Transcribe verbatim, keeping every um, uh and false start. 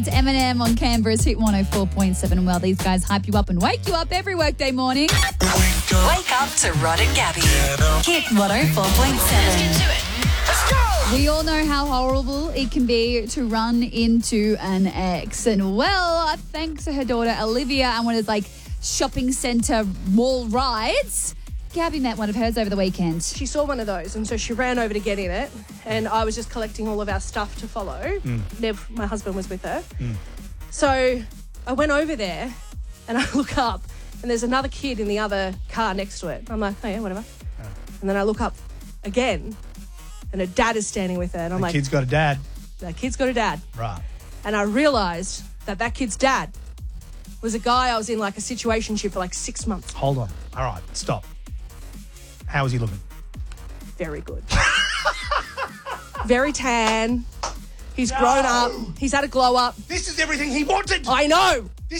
It's Eminem on Canberra's Hit one oh four point seven. Well, these guys hype you up and wake you up every workday morning. Wake up to Rod and Gabby. Hit one oh four point seven. We all know how horrible it can be to run into an ex. And, well, thanks to her daughter Olivia and one of those, like, shopping centre mall rides, Gabby met one of hers over the weekend. She saw one of those, and so she ran over to get in it, and I was just collecting all of our stuff to follow. Mm. Nev, my husband, was with her. Mm. So I went over there, and I look up, and there's another kid in the other car next to it. I'm like, oh, yeah, whatever. Oh. And then I look up again, and her dad is standing with her, and I'm the like... The kid's got a dad. The kid's got a dad. Right. And I realised that that kid's dad was a guy I was in, like, a situationship for, like, six months. Hold on. All right, stop. How is he looking? Very good. Very tan. He's no. grown up. He's had a glow up. This is everything he wanted. I know.